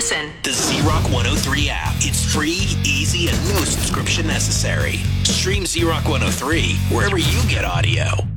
listen. The Z-Rock 103 app. It's free, easy, and no subscription necessary. Stream Z-Rock 103 wherever you get audio.